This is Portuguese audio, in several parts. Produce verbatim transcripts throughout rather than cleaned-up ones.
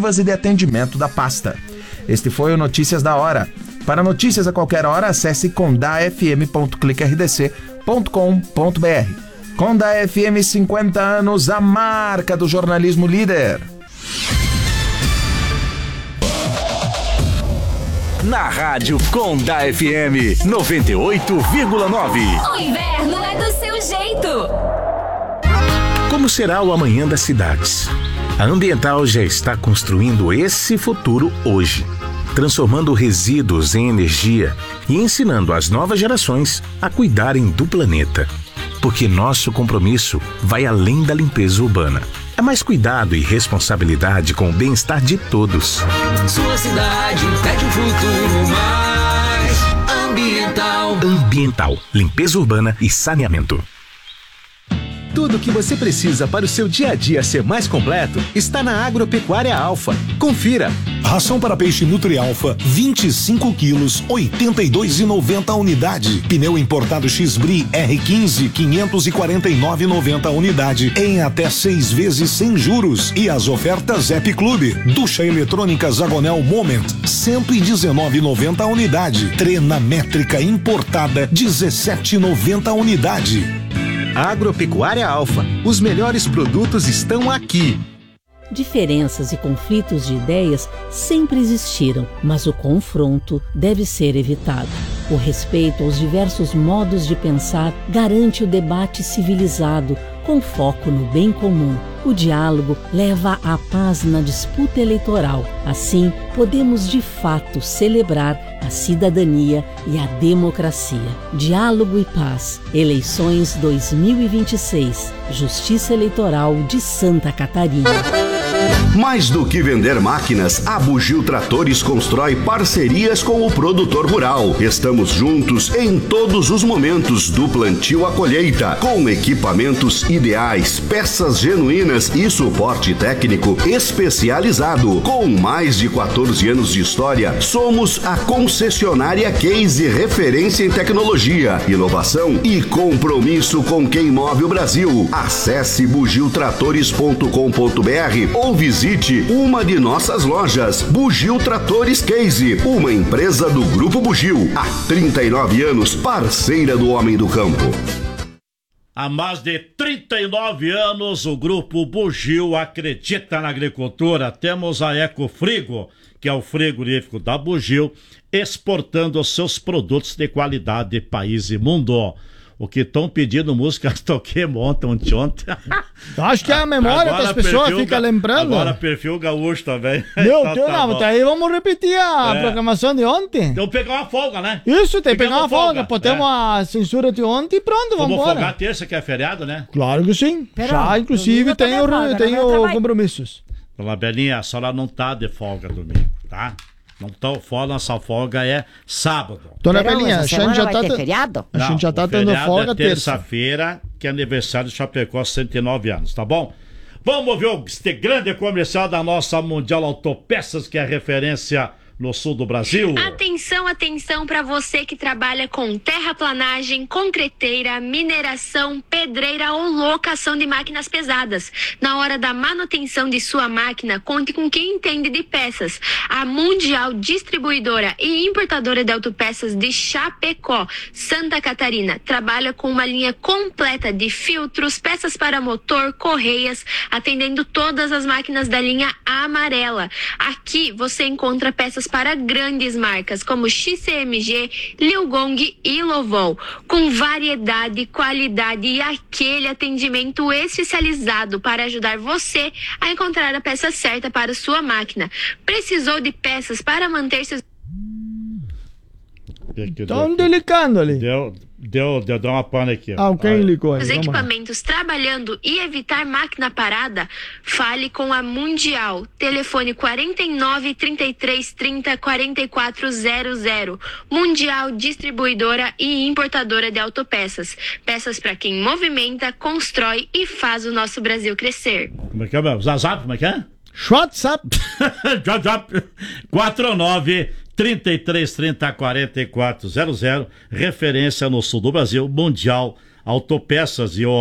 efetivas e de atendimento da pasta. Este foi o Notícias da Hora. Para notícias a qualquer hora, acesse conda f m ponto clique r d c ponto com ponto b r. Conda F M, cinquenta anos, a marca do jornalismo líder. Na rádio Conda F M noventa e oito vírgula nove. O inverno é do seu jeito. Como será o amanhã das cidades? A Ambiental já está construindo esse futuro hoje, transformando resíduos em energia e ensinando as novas gerações a cuidarem do planeta. Porque nosso compromisso vai além da limpeza urbana. É mais cuidado e responsabilidade com o bem-estar de todos. Sua cidade pede um futuro mais ambiental. Ambiental, limpeza urbana e saneamento. Tudo o que você precisa para o seu dia a dia ser mais completo está na Agropecuária Alfa. Confira. Ração para peixe Nutri-Alfa, vinte e cinco quilos, oitenta e dois reais e noventa centavos a unidade. Pneu importado X-Bri R quinze, quinhentos e quarenta e nove reais e noventa centavos a unidade, em até seis vezes sem juros. E as ofertas App Clube. Ducha eletrônica Zagonel Moment, cento e dezenove reais e noventa centavos a unidade. Trena métrica importada, dezessete reais e noventa centavos a unidade. Agropecuária Alfa. Os melhores produtos estão aqui. Diferenças e conflitos de ideias sempre existiram, mas o confronto deve ser evitado. O respeito aos diversos modos de pensar garante o debate civilizado, com foco no bem comum. O diálogo leva à paz na disputa eleitoral. Assim, podemos de fato celebrar a cidadania e a democracia. Diálogo e paz. Eleições dois mil e vinte e seis. Justiça Eleitoral de Santa Catarina. Mais do que vender máquinas, a Bugio Tratores constrói parcerias com o produtor rural. Estamos juntos em todos os momentos, do plantio à colheita, com equipamentos ideais, peças genuínas e suporte técnico especializado. Com mais de quatorze anos de história, somos a concessionária Case, referência em tecnologia, inovação e compromisso com quem move o Brasil. Acesse bugio tratores ponto com ponto b r ou visite uma de nossas lojas. Bugio Tratores Case, uma empresa do Grupo Bugio. Há trinta e nove anos, parceira do homem do campo. Há mais de trinta e nove anos, o Grupo Bugio acredita na agricultura. Temos a Ecofrigo, que é o frigorífico da Bugio, exportando os seus produtos de qualidade país e mundo. O que estão pedindo música, toquei ontem, ontem, ontem. Acho que é a memória que as pessoas ficam lembrando. Agora perfil gaúcho também. Meu então, Deus, tá não, aí vamos repetir a é. programação de ontem. Então pegar uma folga, né? Isso, tem que pegar uma folga. folga. Potemos é. a censura de ontem e pronto, vamos embora. Vamos folgar terça, que é feriado, né? Claro que sim. Pera, Já, inclusive, tenho, folga, tenho compromissos. Dona Belinha, a senhora não tá de folga domingo, tá? Não tá fora, nossa folga é sábado. Dona Belinha, a gente já tá... feriado? A gente já tá tendo folga é terça. terça-feira, que é aniversário de Chapecó, cento e nove anos, tá bom? Vamos ver este grande comercial da nossa Mundial Autopeças, que é referência no sul do Brasil. Atenção, atenção para você que trabalha com terraplanagem, concreteira, mineração, pedreira ou locação de máquinas pesadas. Na hora da manutenção de sua máquina, conte com quem entende de peças. A Mundial Distribuidora e Importadora de Autopeças de Chapecó, Santa Catarina, trabalha com uma linha completa de filtros, peças para motor, correias, atendendo todas as máquinas da linha amarela. Aqui você encontra peças para grandes marcas como X C M G, Liugong e Lovol, com variedade, qualidade e aquele atendimento especializado para ajudar você a encontrar a peça certa para sua máquina. Precisou de peças para manter seus... Estão delicando ali. Deu, deu, deu, deu uma pana aqui. Ah, quem ligou aí? Os equipamentos trabalhando e evitar máquina parada, fale com a Mundial. Telefone quarenta e nove, trinta e três, trinta, quarenta e quatro zero zero. Mundial Distribuidora e Importadora de Autopeças. Peças para quem movimenta, constrói e faz o nosso Brasil crescer. Como é que é, meu? Zazap, como é que é? WhatsApp. WhatsApp. quatro nove trinta e três, trinta, quarenta e quatro zero zero, referência no sul do Brasil, Mundial Autopeças. E ó,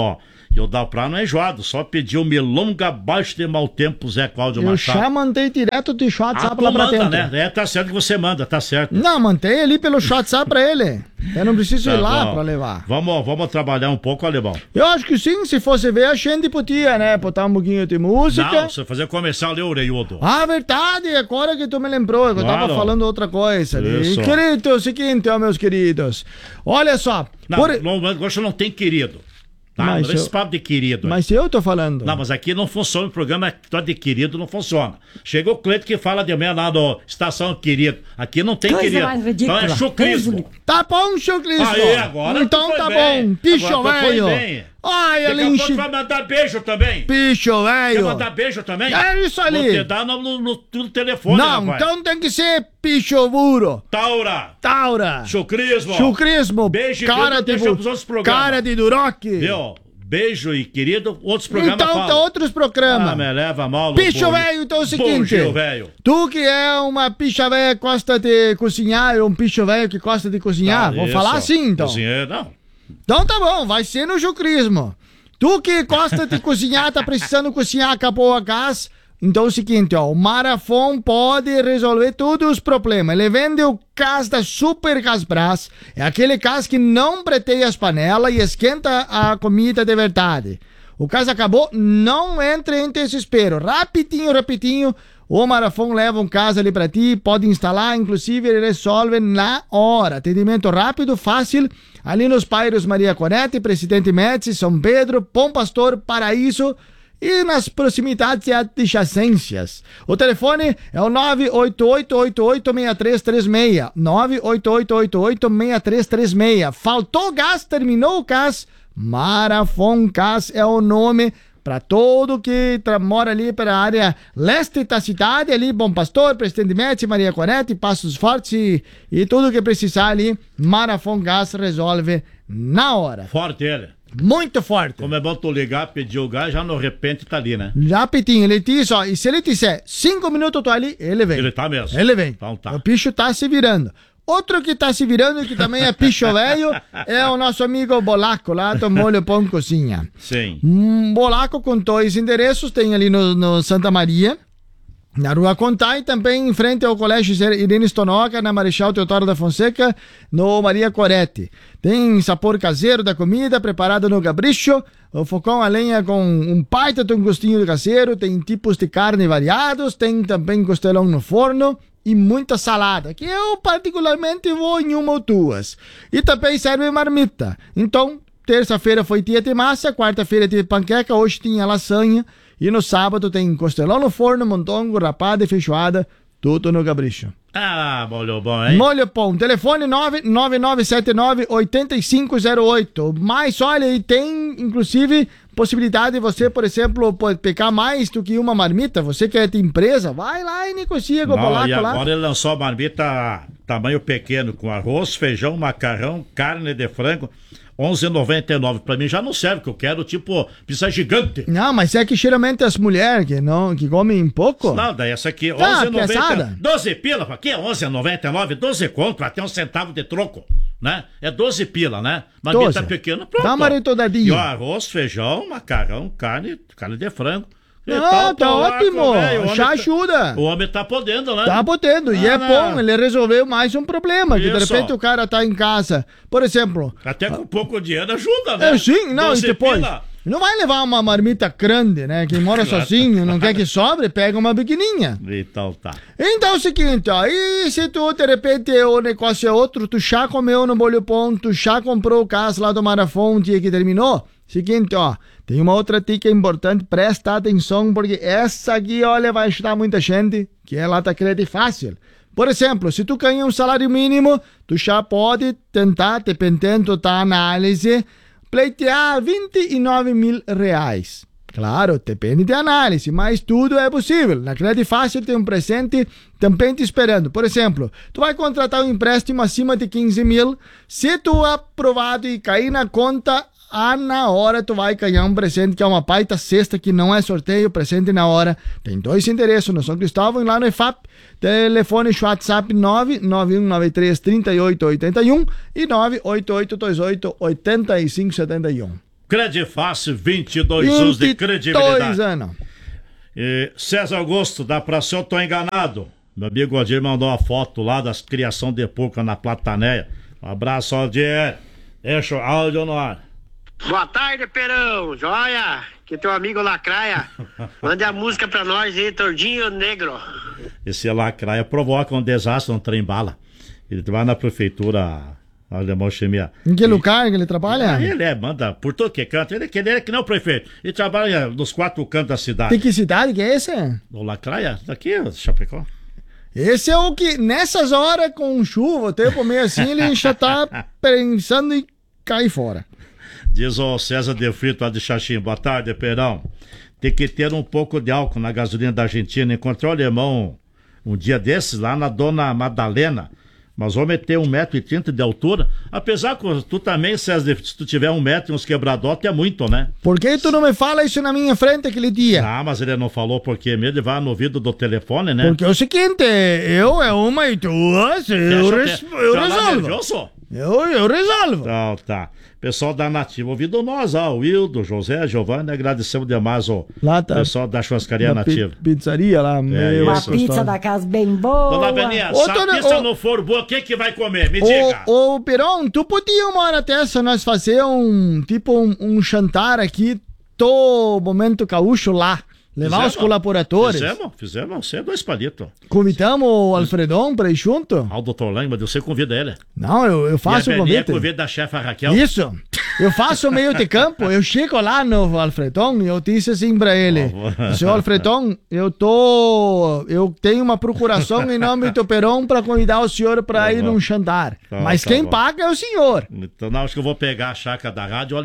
E o Dalprá não é enjoado, só pediu milonga abaixo de mau tempo, Zé Cláudio Eu Machado. já mandei direto do WhatsApp Ah, lá pra manda, dentro. né? É, tá certo que você manda, tá certo. Não, mantém ali pelo WhatsApp pra ele. Eu não preciso Tá ir lá bom. pra levar. Vamos, vamos trabalhar um pouco, Alemão. Eu acho que sim, se fosse ver, a gente podia, né? Botar um pouquinho de música. Não, você fazer comercial ali, orelhudo. Ah, verdade, agora que tu me lembrou, que eu Claro. tava falando outra coisa ali. Isso. Querido, é o seguinte, ó, meus queridos. Olha só. Não, por- não, hoje não tem querido. Tá? Mas Não é esse eu- papo de querido. Mas se eu tô falando. Não, mas aqui não funciona o programa, só de querido não funciona. Chegou o Cleito que fala de manhã lá do Estação Querido. Aqui não tem Coisa querido. mais ridícula. Então é chucrismo. Tá bom, chucrismo. Aí, agora Então tu foi tá bem. bom, picho Agora tu foi velho. bem. Ai, Daqui a Aline. pouco vai mandar beijo também. Picho Quer velho. mandar beijo também? É isso ali. Vou te dar no, no, no- no telefone, Não, rapaz. então tem que ser picho burro. Taura. Taura. Chucrismo. Chucrismo. Beijo e cara querido, de deixa bu- pros outros programas. Cara de duroque. Viu? Beijo e querido, outros programas Então falam. tá outros programas. Ah, me leva mal. Picho Lobo. velho, então é o seguinte. Bugio velho. Tu que é uma picha velha que gosta de cozinhar, é um picho velho que gosta de cozinhar. Ah, Vou isso. falar assim, então. Cozinheiro, não. Então tá bom, vai ser no chucrismo. Tu que gosta de cozinhar, tá precisando cozinhar, acabou a gás. Então é o seguinte, ó, o Marafon pode resolver todos os problemas. Ele vende o gás da Super Gasbras. É aquele gás que não preteia as panelas e esquenta a comida de verdade. O gás acabou, não entre em desespero. Rapidinho, rapidinho, o Marafon leva um gás ali pra ti, pode instalar, inclusive ele resolve na hora. Atendimento rápido, fácil, ali nos bairros Maria Corete, Presidente Médici, São Pedro, Bom Pastor, Paraíso e nas proximidades de adjacências. O telefone é o nove oito oito oito oito seis três três seis. nove oito oito oito oito seis três três seis. Faltou gás, terminou o gás. Marafon Gás é o nome para todo que tra- mora ali para a área leste da cidade, ali Bom Pastor, Presidente Médici, Maria Corete, Passos Fortes e, e tudo que precisar ali, Marafon Gás resolve na hora. Forte ele. Muito forte. Como é bom tu ligar, pedir o gás, já no repente tá ali, né? Rapidinho, ele diz, ó, e se ele disser cinco minutos eu tô ali, ele vem. Ele tá mesmo. Ele vem. Então tá. O bicho tá se virando. Outro que tá se virando, que também é picho velho, é o nosso amigo Bolaco, lá do Molho Pão Cozinha. Sim. Um Bolaco com dois endereços, tem ali no, no Santa Maria, na Rua Contar, e também em frente ao Colégio Irene Stonoca, na Marechal Teodoro da Fonseca, no Maria Corete. Tem sabor caseiro da comida, preparado no capricho, o fogão a lenha com um baita de um gostinho de caseiro, tem tipos de carne variados, tem também costelão no forno e muita salada, que eu particularmente vou em uma ou duas. E também serve marmita. Então, terça-feira foi dia de massa, quarta-feira teve panqueca, hoje tinha lasanha. E no sábado tem costelão no forno, mondongo, rapada e feijoada, tudo no capricho. Ah, molho bom, hein? Molho Pão, telefone nove nove nove sete nove oito cinco zero oito. Mas olha, e tem inclusive possibilidade de você, por exemplo, pode pegar mais do que uma marmita. Você que é de empresa, vai lá e negocia com o Não, Bolaco e lá. agora ele lançou a marmita tamanho pequeno, com arroz, feijão, macarrão, carne de frango, onze reais e noventa e nove centavos. Pra mim já não serve, que eu quero tipo pizza gigante. Não, mas é que geralmente as mulheres que, não, que comem pouco. Não, daí essa aqui, onze Tá, reais e noventa e nove pesada. centavos. doze pila, aqui é onze reais e noventa e nove centavos, doze conto, até um centavo de troco, né? É doze pila, né? Marmita doze. pequena, pronto. Dá uma retodadinha. E ó, arroz, feijão, macarrão, carne, carne de frango. E Ah, tal, tá Bolaco, ótimo. velho, o homem Já tá- ajuda. O homem tá podendo, né? Tá podendo, e Ah, é não. bom, ele resolveu mais um problema, que de Isso. repente o cara tá em casa, por exemplo... Até com pouco dinheiro ajuda, né? É, sim, não, e doze depois... pila. Não vai levar uma marmita grande, né? Quem mora Claro. sozinho, não quer que sobre, pega uma pequenininha. Então tá. Então é o seguinte, ó, e se tu, de repente, o negócio é outro, tu já comeu no Molho Pão, tu já comprou o gás lá do Marafon, o dia que terminou? Seguinte, ó, tem uma outra dica importante, presta atenção, porque essa aqui, olha, vai ajudar muita gente, que é lá da Crédito Fácil. Por exemplo, se tu ganha um salário mínimo, tu já pode tentar, dependendo da análise, pleitear vinte e nove mil reais. Claro, depende de análise, mas tudo é possível. Na Crédito Fácil tem um presente também te esperando. Por exemplo, tu vai contratar um empréstimo acima de quinze mil, se tu aprovado e cair na conta, ah, na hora tu vai ganhar um presente que é uma baita cesta, que não é sorteio, presente na hora. Tem dois endereços no São Cristóvão e lá no E F A P. Telefone WhatsApp nove nove um nove três três oito oito um e nove oito oito dois oito oito cinco sete um. Credifácil, vinte e dois anos de credibilidade. vinte e dois anos. E César Augusto, da Praça, eu tô enganado. Meu amigo Odir mandou uma foto lá das criação de porco na Plataneia. Um abraço, Odir. Deixa o áudio no ar. Boa tarde, Perão. Joia? Que teu amigo Lacraia. Mande a música pra nós aí, Tordinho Negro. Esse Lacraia provoca um desastre, um trem-bala. Ele vai na prefeitura alemão chimia. Em que lugar que ele trabalha? Ah, ele é, manda por todo que canto. Ele, ele é que não o prefeito. Ele trabalha nos quatro cantos da cidade. De que cidade que é esse? O Lacraia? Daqui, Chapecó. Esse é o que, nessas horas com chuva, o tempo meio assim, ele já tá pensando em cair fora. Diz o César de Frito lá de Xaxim. Boa tarde, Perão. Tem que ter um pouco de álcool na gasolina da Argentina. Encontrei o alemão um dia desses lá na Dona Madalena. Mas o homem tem um metro e trinta de altura. Apesar que tu também, César, se tu tiver um metro e uns quebradotes, é muito, né? Por que tu não me fala isso na minha frente aquele dia? Ah, mas ele não falou porque mesmo ele vai no ouvido do telefone, né? Porque é o seguinte, eu é uma e duas, eu, res, eu tá resolvo. Nervioso? Eu, eu resolvo. Então, tá. Pessoal da Nativa ouvindo nós, ó, o Wildo, José, Giovanni, agradecemos demais o lá tá. pessoal da churrascaria Nativa. Pizzaria lá. É, uma pizza gostoso. Da casa bem boa. Dona Beninha, se a pizza não for boa, quem que vai comer? Me ô, diga. Ô, Perão, tu podia uma hora dessa nós fazer um, tipo um, um jantar aqui, do Momento Gaúcho lá. Levar fizemos, os colaboradores. Fizemos, fizemos, você é dois palitos. Convidamos o Alfredão pra ir junto? Ah, o doutor Lang, mas você convida ele. Não, eu, eu faço o convite. E convite da chefa Raquel. Isso. Eu faço o meio de campo, eu chego lá no Alfredão e eu disse assim pra ele, oh, senhor Alfredão, eu tô, eu tenho uma procuração em nome do Perão pra convidar o senhor pra tá ir bom. Num jantar. Tá, mas tá quem bom. Paga é o senhor. Então, não, acho que eu vou pegar a chácara da rádio.